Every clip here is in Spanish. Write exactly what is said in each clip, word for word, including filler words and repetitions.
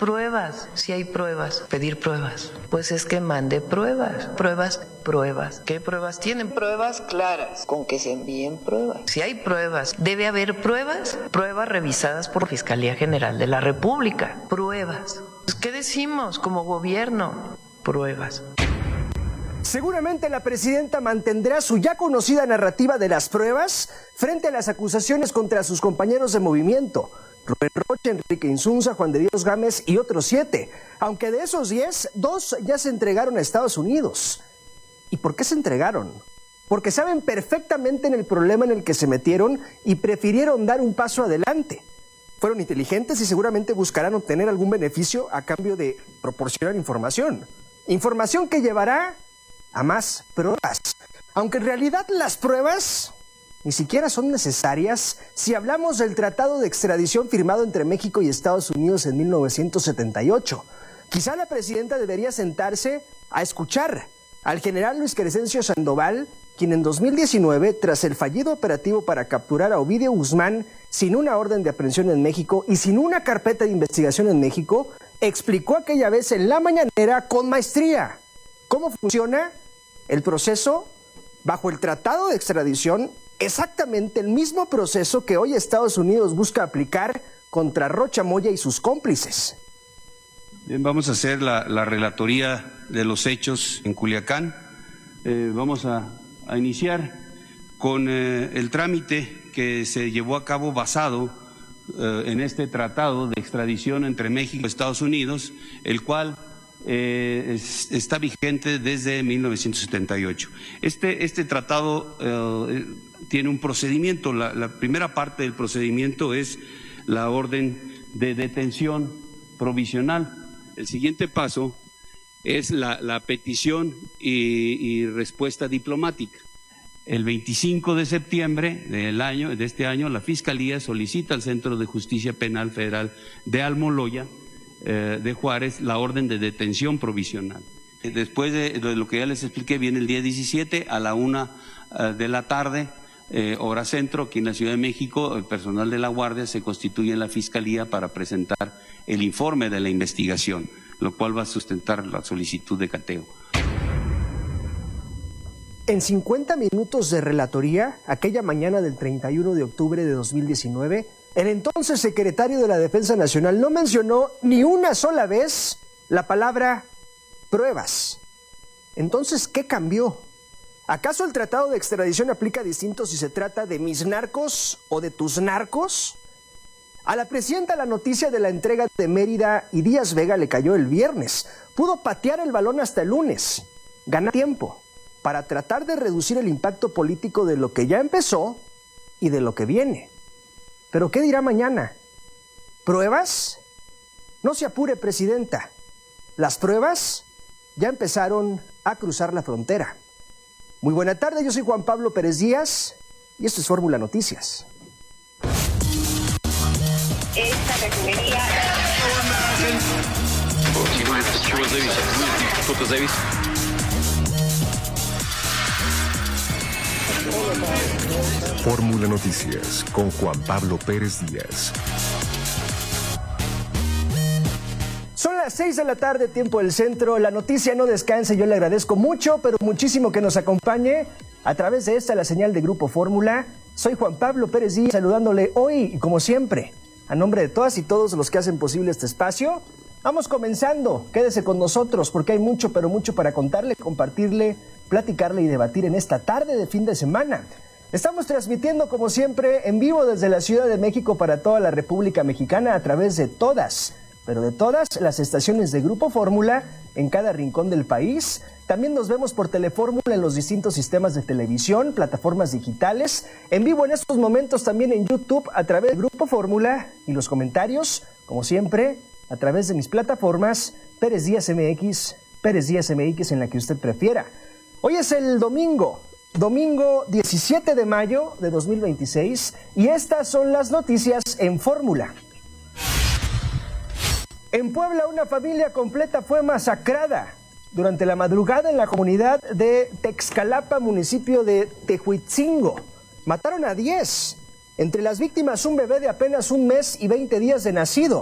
pruebas, si hay pruebas, pedir pruebas. Pues es que mande pruebas, pruebas, pruebas. ¿Qué pruebas tienen? Pruebas claras, con que se envíen pruebas. Si hay pruebas, debe haber pruebas, pruebas revisadas por Fiscalía General de la República. Pruebas. ¿Qué decimos como gobierno? Pruebas. Seguramente la presidenta mantendrá su ya conocida narrativa de las pruebas frente a las acusaciones contra sus compañeros de movimiento, Rubén Rocha, Enrique Insunza, Juan de Dios Gámez y otros siete, aunque de esos diez, dos ya se entregaron a Estados Unidos. ¿Y por qué se entregaron? Porque saben perfectamente en el problema en el que se metieron y prefirieron dar un paso adelante. Fueron inteligentes y seguramente buscarán obtener algún beneficio a cambio de proporcionar información. Información que llevará a más pruebas. Aunque en realidad las pruebas ni siquiera son necesarias si hablamos del tratado de extradición firmado entre México y Estados Unidos en mil novecientos setenta y ocho. Quizá la presidenta debería sentarse a escuchar al general Luis Crescencio Sandoval, quien en dos mil diecinueve, tras el fallido operativo para capturar a Ovidio Guzmán sin una orden de aprehensión en México y sin una carpeta de investigación en México, explicó aquella vez en la mañanera con maestría cómo funciona el proceso bajo el tratado de extradición, exactamente el mismo proceso que hoy Estados Unidos busca aplicar contra Rocha Moya y sus cómplices. Bien, vamos a hacer la, la relatoría de los hechos en Culiacán. Eh, vamos a, a iniciar con eh, el trámite que se llevó a cabo basado eh, en este tratado de extradición entre México y Estados Unidos, el cual eh, es, está vigente desde mil novecientos setenta y ocho. Este, este tratado eh, tiene un procedimiento. La, la primera parte del procedimiento es la orden de detención provisional. El siguiente paso es la, la petición y, y respuesta diplomática. El veinticinco de septiembre del año, de este año, la Fiscalía solicita al Centro de Justicia Penal Federal de Almoloya, eh, de Juárez, la orden de detención provisional. Después de, de lo que ya les expliqué, viene el día diecisiete a la una eh, de la tarde, eh, hora centro, aquí en la Ciudad de México, el personal de la Guardia se constituye en la Fiscalía para presentar el informe de la investigación, lo cual va a sustentar la solicitud de cateo. En cincuenta minutos de relatoría, aquella mañana del treinta y uno de octubre de dos mil diecinueve, el entonces secretario de la Defensa Nacional no mencionó ni una sola vez la palabra pruebas. Entonces, ¿qué cambió? ¿Acaso el tratado de extradición aplica distinto si se trata de mis narcos o de tus narcos? A la presidenta la noticia de la entrega de Mérida y Díaz Vega le cayó el viernes. Pudo patear el balón hasta el lunes, ganar tiempo para tratar de reducir el impacto político de lo que ya empezó y de lo que viene. ¿Pero qué dirá mañana? ¿Pruebas? No se apure, presidenta. Las pruebas ya empezaron a cruzar la frontera. Muy buena tarde, yo soy Juan Pablo Pérez Díaz y esto es Fórmula Noticias. Esta refinería... Fórmula Noticias con Juan Pablo Pérez Díaz. Son las seis de la tarde, tiempo del centro. La noticia no descansa. Yo le agradezco mucho, pero muchísimo que nos acompañe a través de esta, la señal de Grupo Fórmula. Soy Juan Pablo Pérez Díaz, saludándole hoy y como siempre, a nombre de todas y todos los que hacen posible este espacio. Vamos comenzando. Quédese con nosotros porque hay mucho, pero mucho para contarle, compartirle, platicarle y debatir en esta tarde de fin de semana. Estamos transmitiendo, como siempre, en vivo desde la Ciudad de México para toda la República Mexicana a través de todas, pero de todas las estaciones de Grupo Fórmula en cada rincón del país. También nos vemos por Telefórmula en los distintos sistemas de televisión, plataformas digitales, en vivo en estos momentos también en YouTube a través de Grupo Fórmula y los comentarios, como siempre, a través de mis plataformas Pérez Díaz M X, Pérez Díaz M X en la que usted prefiera. Hoy es el domingo, domingo diecisiete de mayo de dos mil veintiséis y estas son las noticias en Fórmula. En Puebla, una familia completa fue masacrada durante la madrugada en la comunidad de Texcalapa, municipio de Tehuitzingo. Mataron a diez. Entre las víctimas, un bebé de apenas un mes y veinte días de nacido.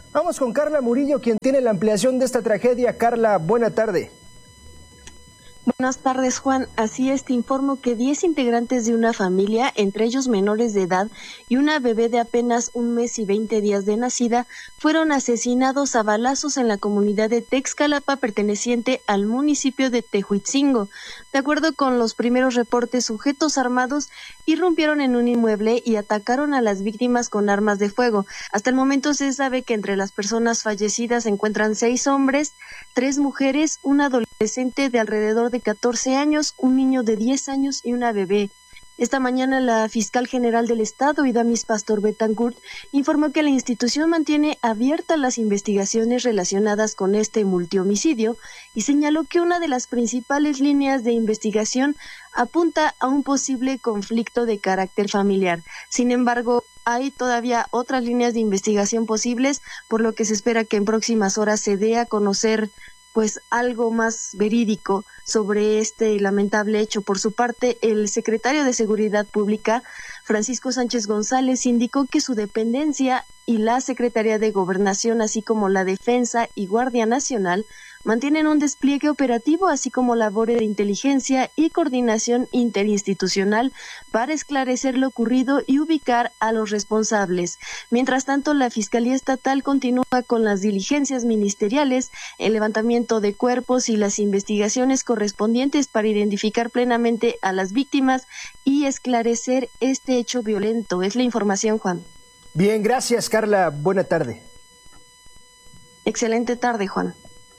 Vamos con Carla Murillo, quien tiene la ampliación de esta tragedia. Carla, buena tarde. Buenas tardes, Juan. Así es, te informo que diez integrantes de una familia, entre ellos menores de edad y una bebé de apenas un mes y veinte días de nacida, fueron asesinados a balazos en la comunidad de Texcalapa, perteneciente al municipio de Tehuitzingo. De acuerdo con los primeros reportes, sujetos armados irrumpieron en un inmueble y atacaron a las víctimas con armas de fuego. Hasta el momento se sabe que entre las personas fallecidas se encuentran seis hombres, tres mujeres, un adolescente de alrededor de catorce años, un niño de diez años y una bebé. Esta mañana la fiscal general del Estado, Idamis Pastor Betancourt, informó que la institución mantiene abiertas las investigaciones relacionadas con este multihomicidio y señaló que una de las principales líneas de investigación apunta a un posible conflicto de carácter familiar. Sin embargo, hay todavía otras líneas de investigación posibles, por lo que se espera que en próximas horas se dé a conocer pues algo más verídico sobre este lamentable hecho. Por su parte, el secretario de Seguridad Pública, Francisco Sánchez González, indicó que su dependencia y la Secretaría de Gobernación, así como la Defensa y Guardia Nacional, mantienen un despliegue operativo, así como labores de inteligencia y coordinación interinstitucional para esclarecer lo ocurrido y ubicar a los responsables. Mientras tanto, la Fiscalía Estatal continúa con las diligencias ministeriales, el levantamiento de cuerpos y las investigaciones correspondientes para identificar plenamente a las víctimas y esclarecer este hecho violento. Es la información, Juan. Bien, gracias, Carla. Buena tarde. Excelente tarde, Juan.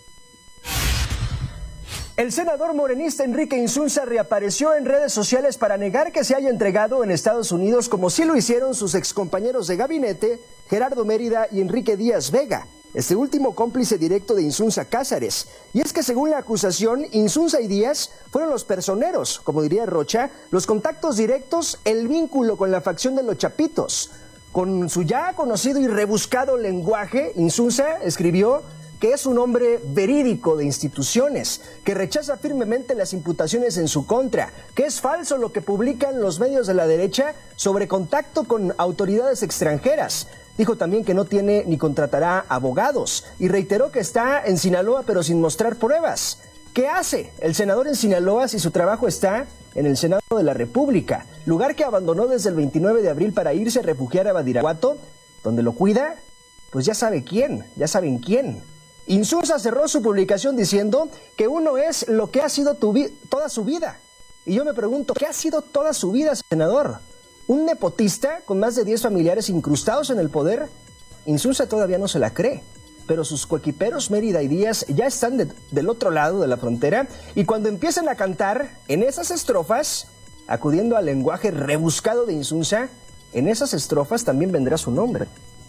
El senador morenista Enrique Insunza reapareció en redes sociales para negar que se haya entregado en Estados Unidos, como sí lo hicieron sus excompañeros de gabinete, Gerardo Mérida y Enrique Díaz Vega, este último cómplice directo de Insunza Cázares. Y es que según la acusación, Insunza y Díaz fueron los personeros, como diría Rocha, los contactos directos, el vínculo con la facción de los Chapitos. Con su ya conocido y rebuscado lenguaje, Insunza escribió que es un hombre verídico de instituciones, que rechaza firmemente las imputaciones en su contra, que es falso lo que publican los medios de la derecha sobre contacto con autoridades extranjeras. Dijo también que no tiene ni contratará abogados y reiteró que está en Sinaloa pero sin mostrar pruebas. ¿Qué hace el senador en Sinaloa si su trabajo está en el Senado de la República, lugar que abandonó desde el veintinueve de abril para irse a refugiar a Badiraguato, donde lo cuida? Pues ya sabe quién, ya saben quién. Insunza cerró su publicación diciendo que uno es lo que ha sido tu vi- toda su vida. Y yo me pregunto, ¿qué ha sido toda su vida, senador? ¿Un nepotista con más de diez familiares incrustados en el poder? Insunza todavía no se la cree, pero sus coequiperos Mérida y Díaz ya están de, del otro lado de la frontera y cuando empiezan a cantar en esas estrofas, acudiendo al lenguaje rebuscado de Insunza, en esas estrofas también vendrá su nombre.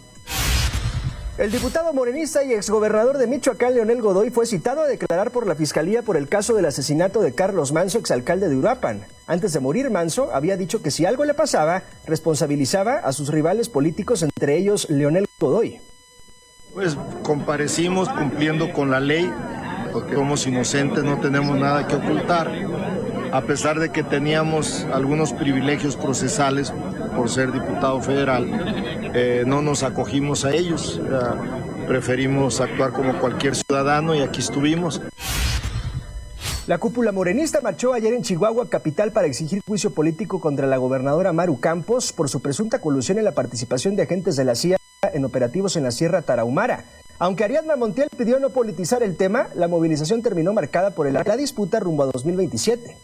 El diputado morenista y exgobernador de Michoacán, Leonel Godoy, fue citado a declarar por la Fiscalía por el caso del asesinato de Carlos Manso, exalcalde de Uruapan. Antes de morir, Manso había dicho que si algo le pasaba, responsabilizaba a sus rivales políticos, entre ellos Leonel Godoy. Pues comparecimos cumpliendo con la ley, porque somos inocentes, no tenemos nada que ocultar, a pesar de que teníamos algunos privilegios procesales por ser diputado federal. Eh, no nos acogimos a ellos, eh, preferimos actuar como cualquier ciudadano y aquí estuvimos. La cúpula morenista marchó ayer en Chihuahua, capital, para exigir juicio político contra la gobernadora Maru Campos por su presunta colusión en la participación de agentes de la C I A en operativos en la Sierra Tarahumara. Aunque Ariadna Montiel pidió no politizar el tema, la movilización terminó marcada por el, la disputa rumbo a dos mil veintisiete.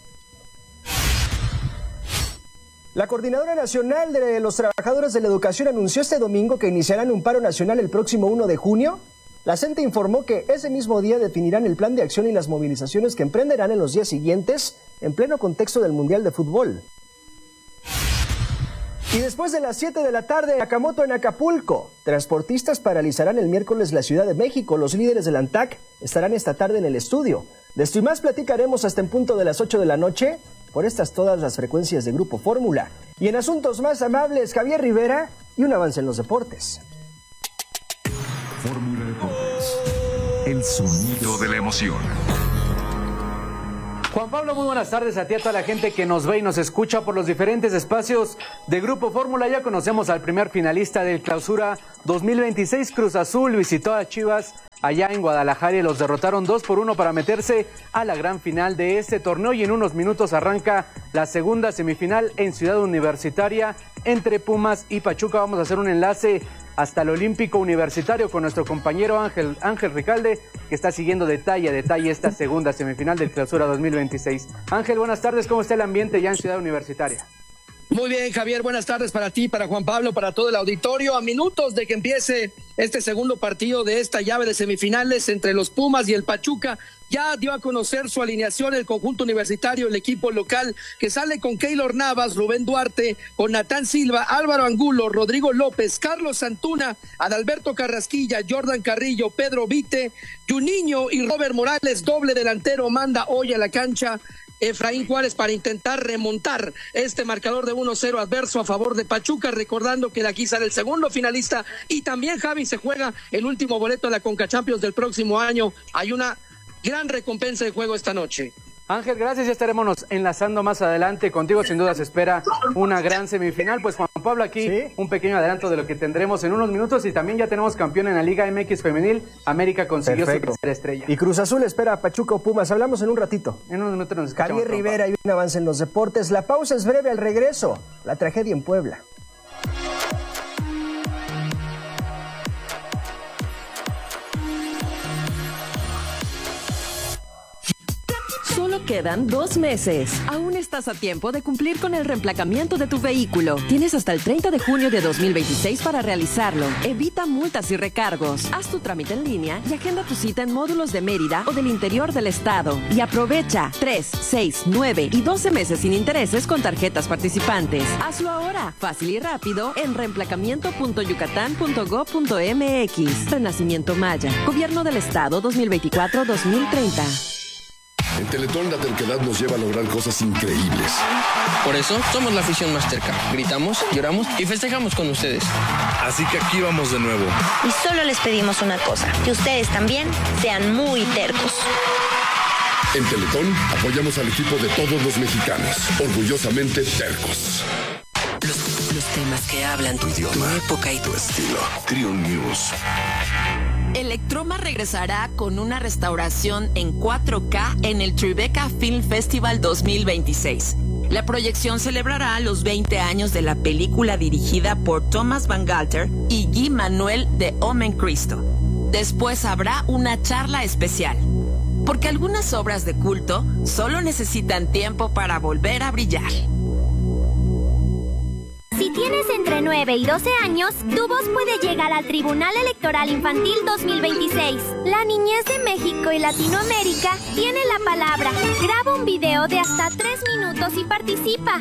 La Coordinadora Nacional de los Trabajadores de la Educación anunció este domingo que iniciarán un paro nacional el próximo uno de junio. La CENTE informó que ese mismo día definirán el plan de acción y las movilizaciones que emprenderán en los días siguientes, en pleno contexto del Mundial de Fútbol. Y después de las siete de la tarde, Nakamoto en Acapulco. Transportistas paralizarán el miércoles la Ciudad de México. Los líderes del ANTAC estarán esta tarde en el estudio. De esto y más platicaremos hasta en punto de las ocho de la noche, por estas todas las frecuencias de Grupo Fórmula. Y en asuntos más amables, Javier Rivera y un avance en los deportes. Fórmula Deportes, el sonido de la emoción. Juan Pablo, muy buenas tardes a ti, a toda la gente que nos ve y nos escucha por los diferentes espacios de Grupo Fórmula. Ya conocemos al primer finalista del Clausura dos mil veintiséis. Cruz Azul visitó a Chivas allá en Guadalajara y los derrotaron dos por uno para meterse a la gran final de este torneo. Y en unos minutos arranca la segunda semifinal en Ciudad Universitaria entre Pumas y Pachuca. Vamos a hacer un enlace hasta el Olímpico Universitario con nuestro compañero Ángel, Ángel Ricalde, que está siguiendo detalle a detalle esta segunda semifinal del Clausura dos mil veintiséis. Ángel, buenas tardes, ¿cómo está el ambiente ya en Ciudad Universitaria? Muy bien, Javier, buenas tardes para ti, para Juan Pablo, para todo el auditorio. A minutos de que empiece este segundo partido de esta llave de semifinales entre los Pumas y el Pachuca, ya dio a conocer su alineación el conjunto universitario, el equipo local, que sale con Keylor Navas, Rubén Duarte, con Natán Silva, Álvaro Angulo, Rodrigo López, Carlos Santuna, Adalberto Carrasquilla, Jordan Carrillo, Pedro Vite, Juninho y Robert Morales. Doble delantero manda hoy a la cancha Efraín Juárez para intentar remontar este marcador de uno cero adverso a favor de Pachuca, recordando que de aquí sale el segundo finalista y también, Javi, se juega el último boleto de la Conca Champions del próximo año. Hay una gran recompensa de juego esta noche. Ángel, gracias, ya estaremos enlazando más adelante contigo, sin duda se espera una gran semifinal. Pues Juan Pablo, aquí ¿sí? un pequeño adelanto de lo que tendremos en unos minutos y también ya tenemos campeón en la Liga M X Femenil. América consiguió Perfecto. su tercera estrella. Y Cruz Azul espera a Pachuca o Pumas, hablamos en un ratito. En unos minutos nos escuchamos. Javier Rivera y un avance en los deportes, la pausa es breve al regreso, la tragedia en Puebla. Solo quedan dos meses. Aún estás a tiempo de cumplir con el reemplacamiento de tu vehículo. Tienes hasta el treinta de junio de dos mil veintiséis para realizarlo. Evita multas y recargos. Haz tu trámite en línea y agenda tu cita en módulos de Mérida o del interior del estado. Y aprovecha tres, seis, nueve y doce meses sin intereses con tarjetas participantes. Hazlo ahora, fácil y rápido, en reemplacamiento punto yucatán punto gob punto mx. Renacimiento Maya. Gobierno del Estado dos mil veinticuatro a dos mil treinta. En Teletón la terquedad nos lleva a lograr cosas increíbles. Por eso somos la afición más terca. Gritamos, lloramos y festejamos con ustedes. Así que aquí vamos de nuevo. Y solo les pedimos una cosa, que ustedes también sean muy tercos. En Teletón apoyamos al equipo de todos los mexicanos, orgullosamente tercos. Los, los temas que hablan tu idioma, tu época y tu estilo. Triun News. Electroma regresará con una restauración en cuatro K en el Tribeca Film Festival dos mil veintiséis. La proyección celebrará los veinte años de la película dirigida por Thomas Van Galter y Guy Manuel de Omen Cristo. Después habrá una charla especial, porque algunas obras de culto solo necesitan tiempo para volver a brillar. Si tienes entre nueve y doce años, tu voz puede llegar al Tribunal Electoral Infantil dos mil veintiséis. La niñez de México y Latinoamérica tiene la palabra. Graba un video de hasta tres minutos y participa.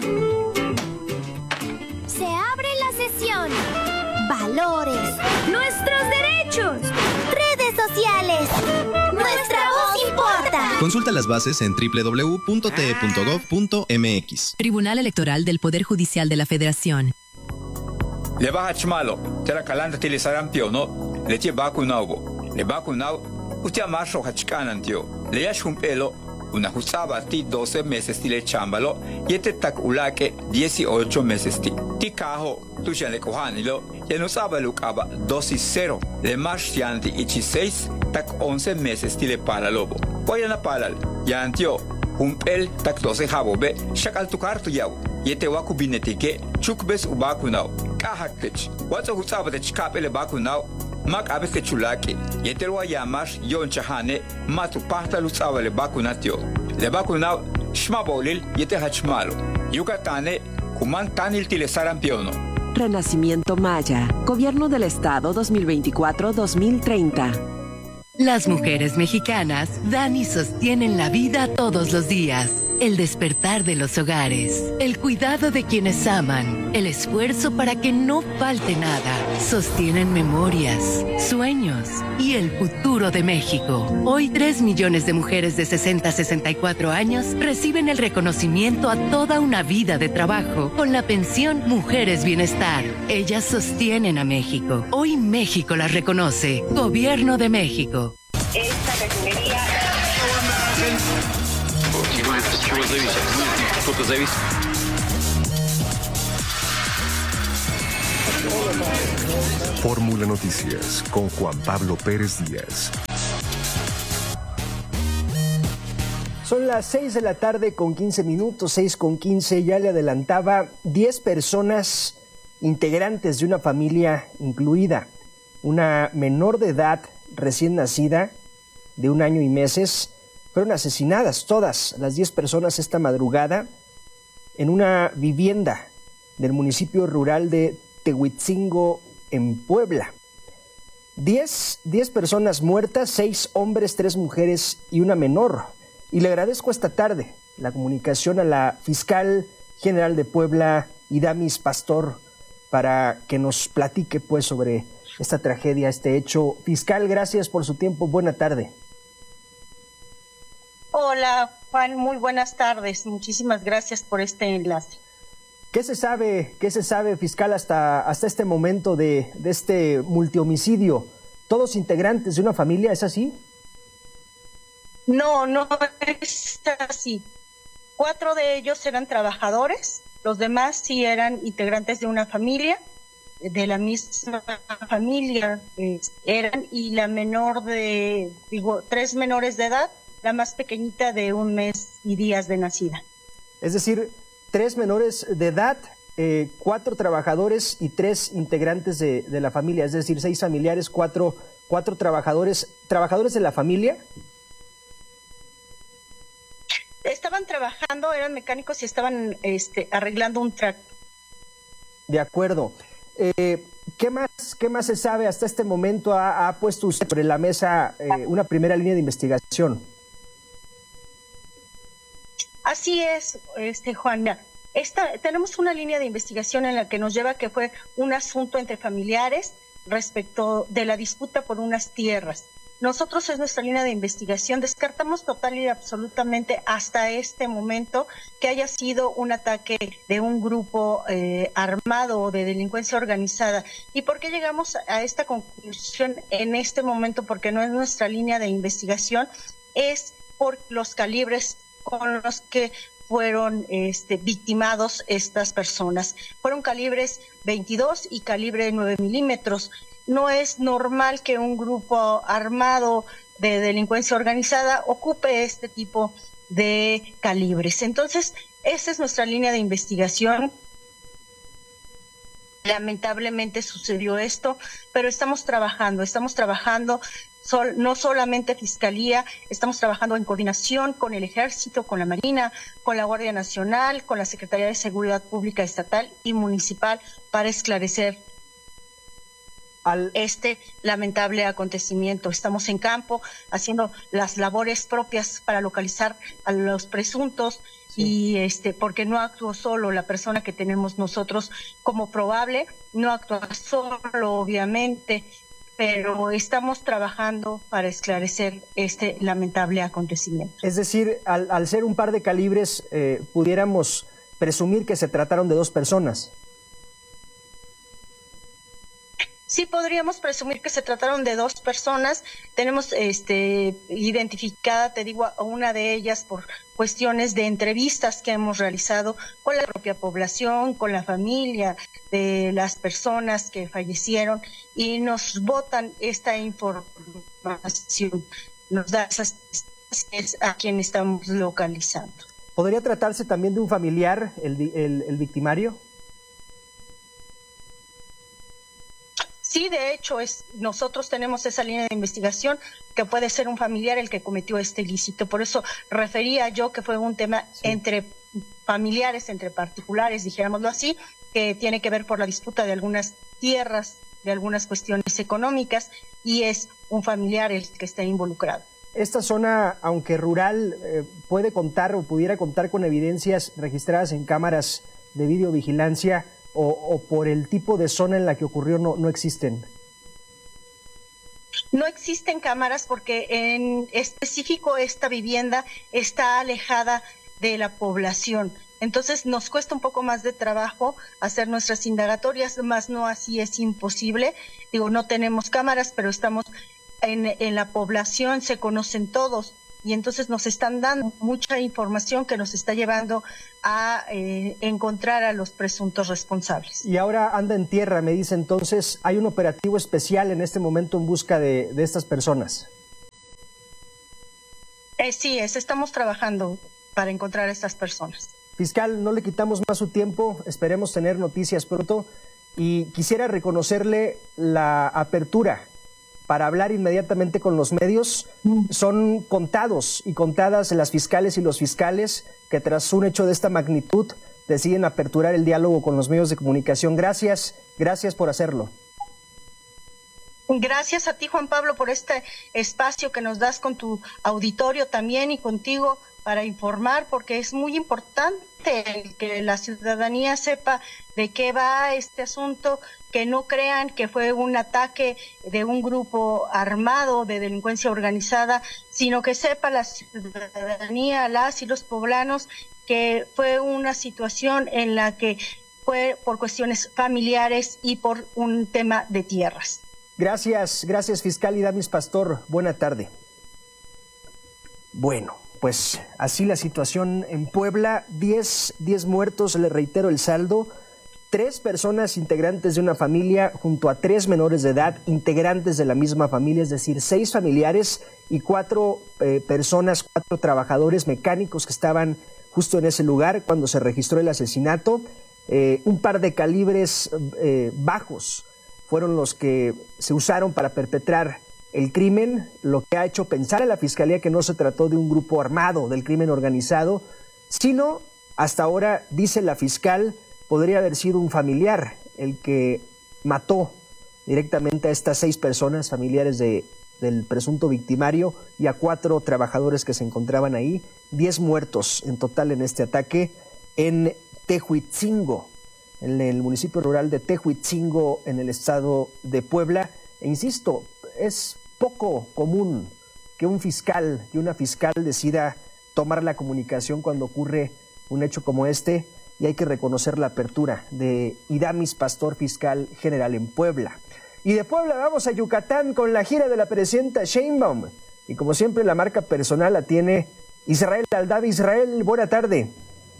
Se abre la sesión. Valores. Nuestros derechos. Redes sociales. Nuestra voz importa. Consulta las bases en doble u doble u doble u punto t e punto gob punto m x. Tribunal Electoral del Poder Judicial de la Federación. Le baja chmalo, te la calanta te le sarampio, ¿no? Le te vacunado. Le vacunado, usted amarro hachcanan, tío. Le yash un pelo, una jusaba ti doce meses ti le chambalo, y este tac ulaque dieciocho meses ti. Ti cajo, tu ya le cojanilo, ya no sabe lo caba dosis cero. Le más yanti ichi seis, tac once meses ti le para lobo. Voy a na palal, ya antio. Un pel tak doce jabo be shakal tu kartu yaw yete waku binetike chukbes ubakunao kahaktech wazo husaba de chkapele bakunao mak abeste chulake yete wa yamash yon chahane matu pahta lusaba le bakunatio le bakunao shmabolil yete hachmalo yucatane kuman tanil tile sarampiono. Renacimiento Maya, Gobierno del Estado dos mil veinticuatro a dos mil treinta. Las mujeres mexicanas dan y sostienen la vida todos los días. El despertar de los hogares, el cuidado de quienes aman, el esfuerzo para que no falte nada. Sostienen memorias, sueños y el futuro de México. Hoy, tres millones de mujeres de sesenta a sesenta y cuatro años reciben el reconocimiento a toda una vida de trabajo con la pensión Mujeres Bienestar. Ellas sostienen a México. Hoy México las reconoce. Gobierno de México. Esta refinería... от чего зависит? Что-то зависит. Fórmula Noticias con Juan Pablo Pérez Díaz. Son las seis de la tarde con quince minutos, seis con quince, ya le adelantaba, diez personas integrantes de una familia incluida, una menor de edad recién nacida de un año y meses, fueron asesinadas todas las diez personas esta madrugada en una vivienda del municipio rural de Tehuitzingo, en Puebla. Diez, diez personas muertas, seis hombres, tres mujeres y una menor. Y le agradezco esta tarde la comunicación a la fiscal general de Puebla, Idamis Pastor, para que nos platique pues sobre esta tragedia, este hecho. Fiscal, gracias por su tiempo. Buena tarde. Hola, Juan, muy buenas tardes. Muchísimas gracias por este enlace. ¿Qué se sabe, qué se sabe, fiscal, hasta, hasta este momento de, de este multihomicidio? ¿Todos integrantes de una familia, es así? No, no es así. Cuatro de ellos eran trabajadores, los demás sí eran integrantes de una familia, de la misma familia eh, eran, y la menor de, digo, tres menores de edad, la más pequeñita de un mes y días de nacida. Es decir, tres menores de edad, eh, cuatro trabajadores y tres integrantes de, de la familia, es decir, seis familiares, cuatro, cuatro trabajadores, trabajadores de la familia. Estaban trabajando, eran mecánicos y estaban este, arreglando un tractor. De acuerdo. Eh, ¿qué más, qué más se sabe hasta este momento? ¿Ha, ha puesto usted sobre la mesa eh, una primera línea de investigación? Así es, este Juana. Esta, tenemos una línea de investigación en la que nos lleva que fue un asunto entre familiares respecto de la disputa por unas tierras. Nosotros es nuestra línea de investigación, descartamos total y absolutamente hasta este momento que haya sido un ataque de un grupo eh, armado o de delincuencia organizada. ¿Y por qué llegamos a esta conclusión en este momento? Porque no es nuestra línea de investigación, es por los calibres con los que fueron este, victimados estas personas. Fueron calibres veintidós y calibre nueve milímetros. No es normal que un grupo armado de delincuencia organizada ocupe este tipo de calibres. Entonces, esa es nuestra línea de investigación. Lamentablemente sucedió esto, pero estamos trabajando, estamos trabajando sol, no solamente Fiscalía, estamos trabajando en coordinación con el Ejército, con la Marina, con la Guardia Nacional, con la Secretaría de Seguridad Pública Estatal y Municipal para esclarecer Al... este lamentable acontecimiento. Estamos en campo haciendo las labores propias para localizar a los presuntos, sí. y este porque no actuó solo la persona que tenemos nosotros como probable, no actúa solo obviamente, pero estamos trabajando para esclarecer este lamentable acontecimiento. Es decir, al, al ser un par de calibres, eh, pudiéramos presumir que se trataron de dos personas. Sí, podríamos presumir que se trataron de dos personas. Tenemos este, identificada, te digo, a una de ellas por cuestiones de entrevistas que hemos realizado con la propia población, con la familia de las personas que fallecieron, y nos botan esta información, nos da esas a quien estamos localizando. ¿Podría tratarse también de un familiar, el, el, el victimario? Sí, de hecho, es nosotros tenemos esa línea de investigación que puede ser un familiar el que cometió este ilícito. Por eso refería yo que fue un tema sí. entre familiares, entre particulares, dijéramoslo así, que tiene que ver por la disputa de algunas tierras, de algunas cuestiones económicas, y es un familiar el que está involucrado. Esta zona, aunque rural, eh, puede contar o pudiera contar con evidencias registradas en cámaras de videovigilancia, O, o por el tipo de zona en la que ocurrió no, no existen? No existen cámaras porque en específico esta vivienda está alejada de la población. Entonces nos cuesta un poco más de trabajo hacer nuestras indagatorias, más no así es imposible. Digo, no tenemos cámaras, pero estamos en, en la población, se conocen todos. y entonces nos están dando mucha información que nos está llevando a eh, encontrar a los presuntos responsables. Y ahora anda en tierra, me dice entonces, ¿hay un operativo especial en este momento en busca de, de estas personas? Eh, sí, es, estamos trabajando para encontrar a estas personas. Fiscal, no le quitamos más su tiempo, esperemos tener noticias pronto y quisiera reconocerle la apertura para hablar inmediatamente con los medios. Son contados y contadas las fiscales y los fiscales que tras un hecho de esta magnitud deciden aperturar el diálogo con los medios de comunicación. Gracias, gracias por hacerlo. Gracias a ti, Juan Pablo, por este espacio que nos das con tu auditorio también y contigo para informar, porque es muy importante que la ciudadanía sepa de qué va este asunto, que no crean que fue un ataque de un grupo armado de delincuencia organizada, sino que sepa la ciudadanía, las y los poblanos, que fue una situación en la que fue por cuestiones familiares y por un tema de tierras. Gracias, gracias fiscal Idamis Pastor, buena tarde. Bueno, pues así la situación en Puebla, diez muertos, le reitero el saldo, tres personas integrantes de una familia junto a tres menores de edad integrantes de la misma familia, es decir, seis familiares y cuatro eh, personas, cuatro trabajadores mecánicos que estaban justo en ese lugar cuando se registró el asesinato. Eh, un par de calibres eh, bajos fueron los que se usaron para perpetrar el crimen, lo que ha hecho pensar a la Fiscalía que no se trató de un grupo armado del crimen organizado, sino, hasta ahora, dice la fiscal, podría haber sido un familiar el que mató directamente a estas seis personas, familiares de, del presunto victimario, y a cuatro trabajadores que se encontraban ahí. Diez muertos en total en este ataque en Tehuitzingo, en el municipio rural de Tehuitzingo, en el estado de Puebla. E insisto, es poco común que un fiscal y una fiscal decida tomar la comunicación cuando ocurre un hecho como este, y hay que reconocer la apertura de Idamis Pastor, fiscal general en Puebla. Y de Puebla vamos a Yucatán con la gira de la presidenta Sheinbaum. Y como siempre la marca personal la tiene Israel Aldave. Israel, buena tarde.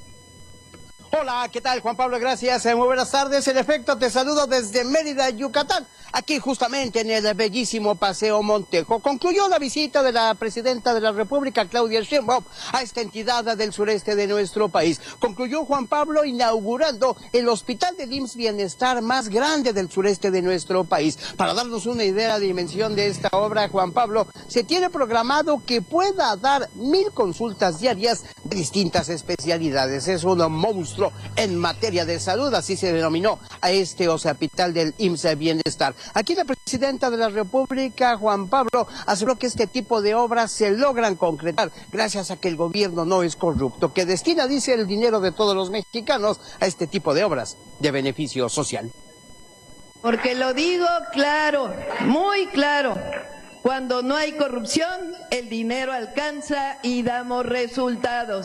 Hola, ¿qué tal, Juan Pablo? Gracias, muy buenas tardes. En efecto, te saludo desde Mérida, Yucatán, aquí justamente en el bellísimo Paseo Montejo. Concluyó la visita de la presidenta de la República, Claudia Sheinbaum, a esta entidad del sureste de nuestro país. Concluyó, Juan Pablo, inaugurando el hospital del I M S S Bienestar más grande del sureste de nuestro país. Para darnos una idea de la dimensión de esta obra, Juan Pablo, se tiene programado que pueda dar mil consultas diarias de distintas especialidades. Es un monstruo en materia de salud, así se denominó a este hospital del I M S S Bienestar. Aquí la presidenta de la República, Juan Pablo, aseguró que este tipo de obras se logran concretar gracias a que el gobierno no es corrupto, que destina, dice, el dinero de todos los mexicanos a este tipo de obras de beneficio social. Porque lo digo claro, muy claro, cuando no hay corrupción, el dinero alcanza y damos resultados.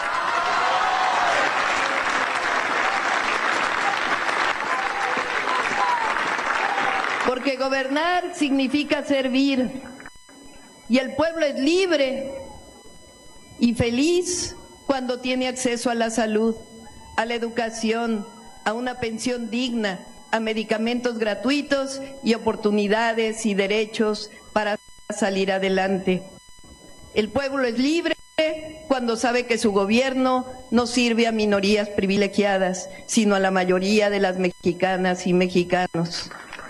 Porque gobernar significa servir, y el pueblo es libre y feliz cuando tiene acceso a la salud, a la educación, a una pensión digna, a medicamentos gratuitos y oportunidades y derechos para salir adelante. El pueblo es libre cuando sabe que su gobierno no sirve a minorías privilegiadas, sino a la mayoría de las mexicanas y mexicanos.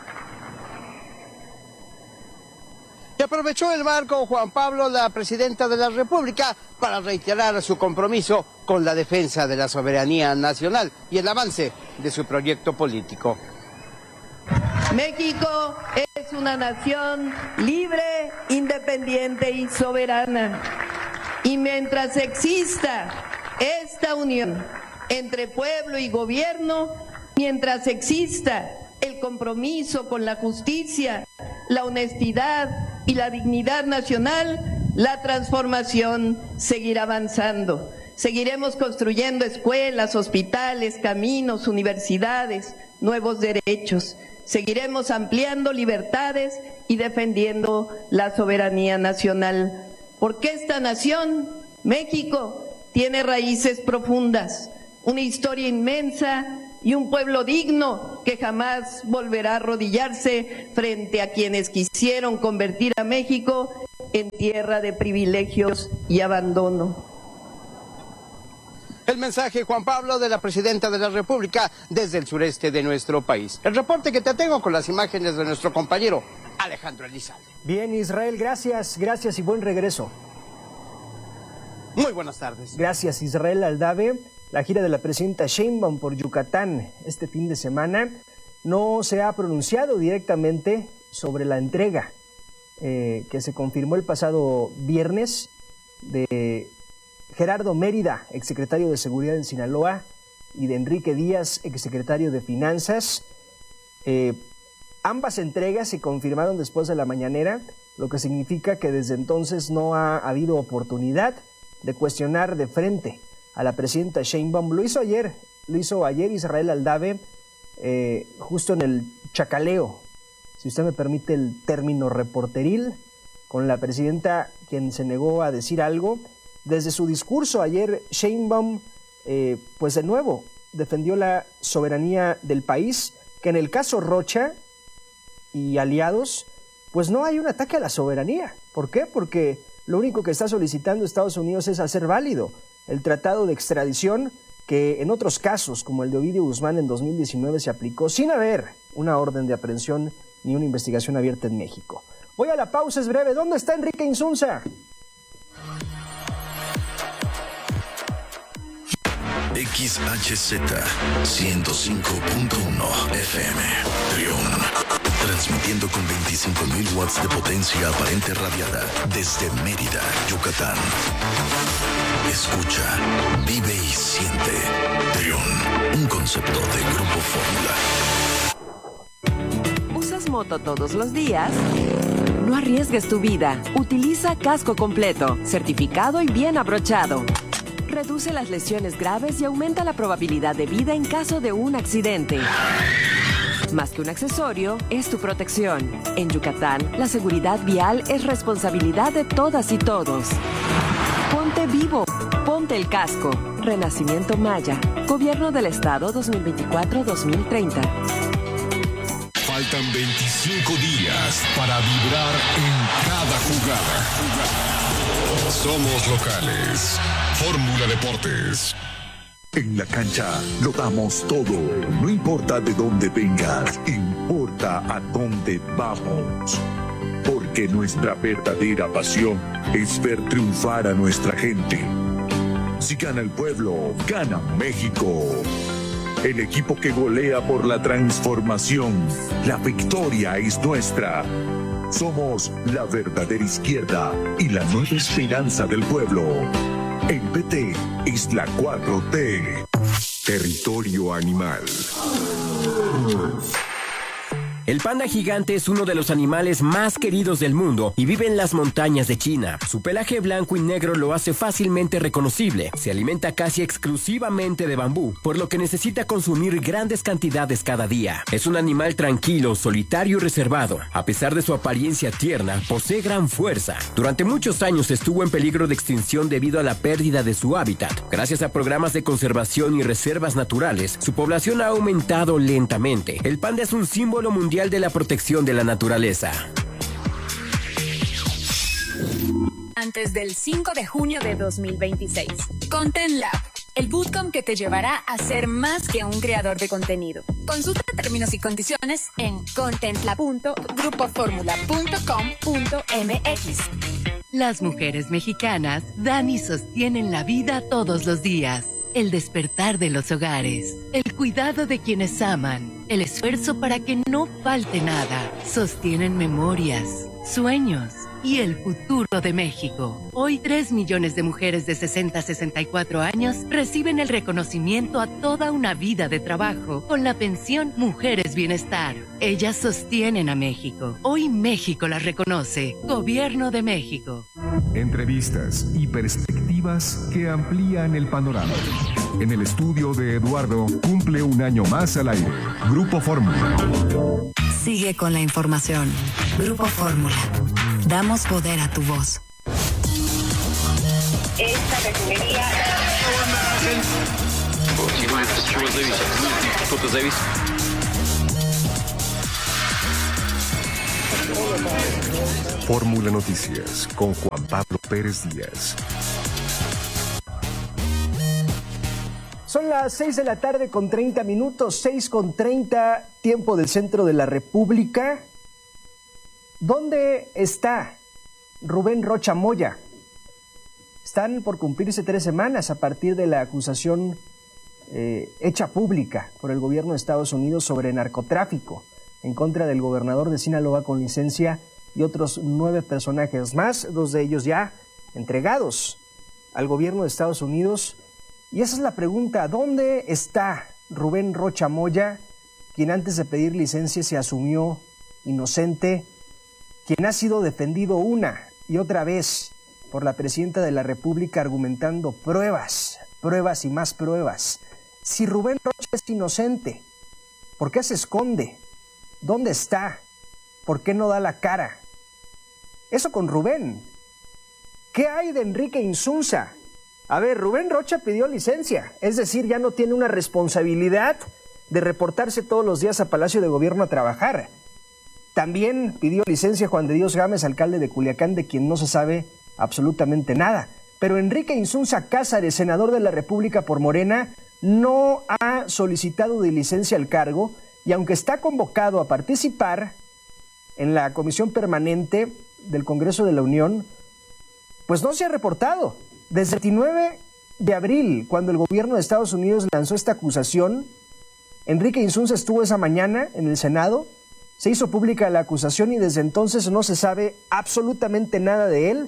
Y aprovechó el marco, Juan Pablo, la presidenta de la República, para reiterar su compromiso con la defensa de la soberanía nacional y el avance de su proyecto político. México es una nación libre, independiente y soberana. Y mientras exista esta unión entre pueblo y gobierno, mientras exista el compromiso con la justicia, la honestidad y la dignidad nacional, la transformación seguirá avanzando. Seguiremos construyendo escuelas, hospitales, caminos, universidades, nuevos derechos. Seguiremos ampliando libertades y defendiendo la soberanía nacional. porque esta nación, México, tiene raíces profundas, una historia inmensa y un pueblo digno que jamás volverá a arrodillarse frente a quienes quisieron convertir a México en tierra de privilegios y abandono. El mensaje, Juan Pablo, de la Presidenta de la República desde el sureste de nuestro país. El reporte que te tengo con las imágenes de nuestro compañero Alejandro Elizalde. Bien, Israel, gracias, gracias y buen regreso. Muy buenas tardes. Gracias, Israel Aldave. La gira de la presidenta Sheinbaum por Yucatán este fin de semana no se ha pronunciado directamente sobre la entrega eh, que se confirmó el pasado viernes de Gerardo Mérida, exsecretario de Seguridad en Sinaloa, y de Enrique Díaz, exsecretario de Finanzas. Eh, ambas entregas se confirmaron después de la mañanera, lo que significa que desde entonces no ha habido oportunidad de cuestionar de frente a la presidenta Sheinbaum. Lo hizo ayer, lo hizo ayer Israel Aldave, eh, justo en el chacaleo, si usted me permite el término reporteril, con la presidenta, quien se negó a decir algo. Desde su discurso ayer, Sheinbaum, eh, pues de nuevo, defendió la soberanía del país, que en el caso Rocha y aliados, pues no hay un ataque a la soberanía. ¿Por qué? Porque lo único que está solicitando Estados Unidos es hacer válido el tratado de extradición que en otros casos, como el de Ovidio Guzmán en dos mil diecinueve, se aplicó sin haber una orden de aprehensión ni una investigación abierta en México. Voy a la pausa, es breve. ¿Dónde está Enrique Insunza? X H Z ciento cinco punto uno F M Trión, transmitiendo con veinticinco mil watts de potencia aparente radiada desde Mérida, Yucatán. Escucha, vive y siente. Trión, un concepto de Grupo Fórmula. ¿Usas moto todos los días? No arriesgues tu vida. Utiliza casco completo, certificado y bien abrochado. Reduce las lesiones graves y aumenta la probabilidad de vida en caso de un accidente. Más que un accesorio, es tu protección. En Yucatán, la seguridad vial es responsabilidad de todas y todos. Ponte vivo, ponte el casco. Renacimiento Maya, Gobierno del Estado dos mil veinticuatro a dos mil treinta. Faltan veinticinco días para vibrar en cada jugada. Somos locales. Fórmula Deportes. En la cancha lo damos todo. No importa de dónde vengas, importa a dónde vamos. Porque nuestra verdadera pasión es ver triunfar a nuestra gente. Si gana el pueblo, gana México. El equipo que golea por la transformación. La victoria es nuestra. Somos la verdadera izquierda y la nueva esperanza del pueblo. El P T es la cuatro T. Territorio animal. El panda gigante es uno de los animales más queridos del mundo y vive en las montañas de China. Su pelaje blanco y negro lo hace fácilmente reconocible. Se alimenta casi exclusivamente de bambú, por lo que necesita consumir grandes cantidades cada día. Es un animal tranquilo, solitario y reservado. A pesar de su apariencia tierna, posee gran fuerza. Durante muchos años estuvo en peligro de extinción debido a la pérdida de su hábitat. Gracias a programas de conservación y reservas naturales, su población ha aumentado lentamente. El panda es un símbolo mundial de la protección de la naturaleza. Antes del cinco de junio de dos mil veintiséis. Content Lab, el bootcamp que te llevará a ser más que un creador de contenido. Consulta términos y condiciones en contentlab punto grupo fórmula punto com punto m x. Las mujeres mexicanas dan y sostienen la vida todos los días. El despertar de los hogares, el cuidado de quienes aman, el esfuerzo para que no falte nada, sostienen memorias, sueños y el futuro de México. Hoy tres millones de mujeres de sesenta a sesenta y cuatro años reciben el reconocimiento a toda una vida de trabajo con la pensión Mujeres Bienestar. Ellas sostienen a México. Hoy México las reconoce. Gobierno de México. Entrevistas y perspectivas que amplían el panorama. En el estudio de Eduardo cumple un año más al aire. Grupo Fórmula. Sigue con la información. Grupo Fórmula. Damos poder a tu voz. esta refinería. Fórmula Noticias con Juan Pablo Pérez Díaz. Son las seis de la tarde con treinta minutos, seis con treinta, tiempo del centro de la República. ¿Dónde está Rubén Rocha Moya? Están por cumplirse tres semanas a partir de la acusación eh, hecha pública por el gobierno de Estados Unidos sobre narcotráfico en contra del gobernador de Sinaloa con licencia y otros nueve personajes más, dos de ellos ya entregados al gobierno de Estados Unidos. Y esa es la pregunta, ¿dónde está Rubén Rocha Moya, quien antes de pedir licencia se asumió inocente, quien ha sido defendido una y otra vez por la presidenta de la República argumentando pruebas, pruebas y más pruebas? Si Rubén Rocha es inocente, ¿por qué se esconde? ¿Dónde está? ¿Por qué no da la cara? Eso con Rubén. ¿Qué hay de Enrique Insunza? A ver, Rubén Rocha pidió licencia, es decir, ya no tiene una responsabilidad de reportarse todos los días a Palacio de Gobierno a trabajar. También pidió licencia Juan de Dios Gámez, alcalde de Culiacán, de quien no se sabe absolutamente nada. Pero Enrique Insunza Cázares, senador de la República por Morena, no ha solicitado de licencia al cargo y aunque está convocado a participar en la comisión permanente del Congreso de la Unión, pues no se ha reportado. Desde el veintinueve de abril, cuando el gobierno de Estados Unidos lanzó esta acusación, Enrique Insunza estuvo esa mañana en el Senado, se hizo pública la acusación y desde entonces no se sabe absolutamente nada de él,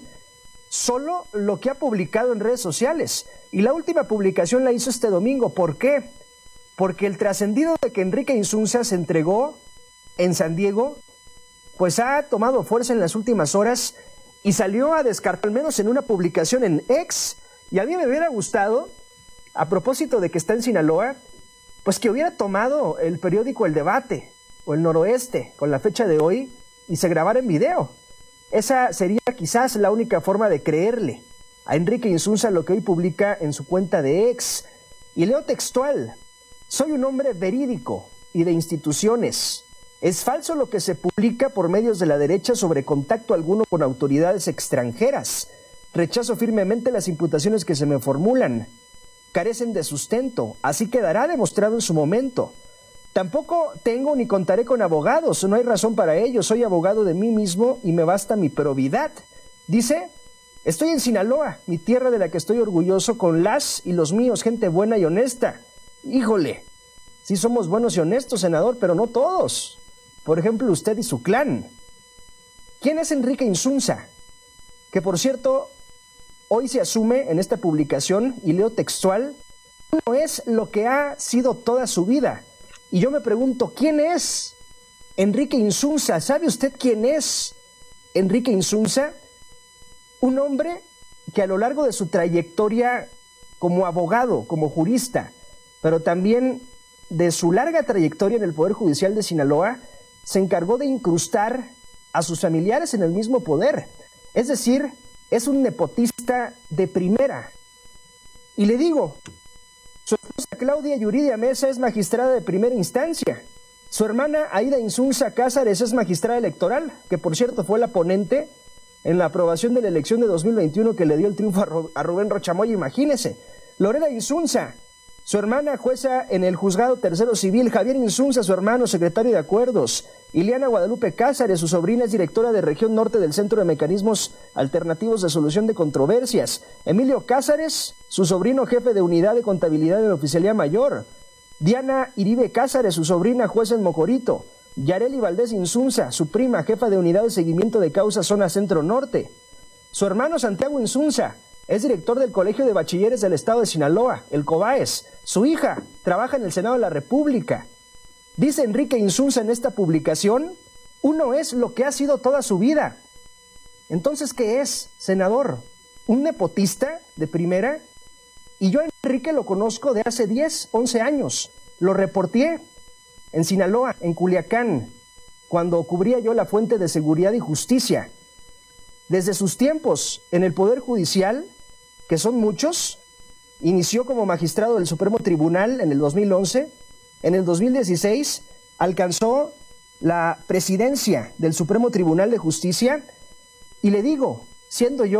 solo lo que ha publicado en redes sociales. Y la última publicación la hizo este domingo. ¿Por qué? Porque el trascendido de que Enrique Insunza se entregó en San Diego, pues ha tomado fuerza en las últimas horas y salió a descartar, al menos en una publicación en X, y a mí me hubiera gustado, a propósito de que está en Sinaloa, pues que hubiera tomado el periódico El Debate o El Noroeste con la fecha de hoy y se grabara en video. Esa sería quizás la única forma de creerle a Enrique Insunza lo que hoy publica en su cuenta de X. Y leo textual: soy un hombre verídico y de instituciones. Es falso lo que se publica por medios de la derecha sobre contacto alguno con autoridades extranjeras. Rechazo firmemente las imputaciones que se me formulan. Carecen de sustento, así quedará demostrado en su momento. Tampoco tengo ni contaré con abogados, no hay razón para ello. Soy abogado de mí mismo y me basta mi probidad. Dice: estoy en Sinaloa, mi tierra de la que estoy orgulloso, con las y los míos, gente buena y honesta. Híjole, sí somos buenos y honestos, senador, pero no todos. Por ejemplo, usted y su clan. ¿Quién es Enrique Insunza? Que, por cierto, hoy se asume en esta publicación, y leo textual, no es lo que ha sido toda su vida. Y yo me pregunto, ¿quién es Enrique Insunza? ¿Sabe usted quién es Enrique Insunza? Un hombre que a lo largo de su trayectoria como abogado, como jurista, pero también de su larga trayectoria en el Poder Judicial de Sinaloa, se encargó de incrustar a sus familiares en el mismo poder. Es decir, es un nepotista de primera. Y le digo, su esposa Claudia Yuridia Mesa es magistrada de primera instancia. Su hermana Aida Insunza Cázares es magistrada electoral, que por cierto fue la ponente en la aprobación de la elección de dos mil veintiuno que le dio el triunfo a, Ro- a Rubén Rocha Moya, imagínese. Lorena Insunza, su hermana jueza en el Juzgado Tercero Civil. Javier Insunza, su hermano, secretario de Acuerdos. Ileana Guadalupe Cázares, su sobrina, es directora de Región Norte del Centro de Mecanismos Alternativos de Solución de Controversias. Emilio Cázares, su sobrino, jefe de Unidad de Contabilidad de la Oficialía Mayor. Diana Iribe Cázares, su sobrina, jueza en Mocorito. Yareli Valdés Insunza, su prima, jefa de Unidad de Seguimiento de Causas Zona Centro Norte. Su hermano Santiago Insunza es director del Colegio de Bachilleres del Estado de Sinaloa, el COBAES. Su hija trabaja en el Senado de la República. Dice Enrique Insunza en esta publicación, uno es lo que ha sido toda su vida. Entonces, ¿qué es, senador? ¿Un nepotista de primera? Y yo a Enrique lo conozco de hace diez, once años. Lo reporté en Sinaloa, en Culiacán, cuando cubría yo la fuente de Seguridad y Justicia. Desde sus tiempos en el Poder Judicial, que son muchos. Inició como magistrado del Supremo Tribunal en el dos mil once. En el dos mil dieciséis alcanzó la presidencia del Supremo Tribunal de Justicia. Y le digo, siendo yo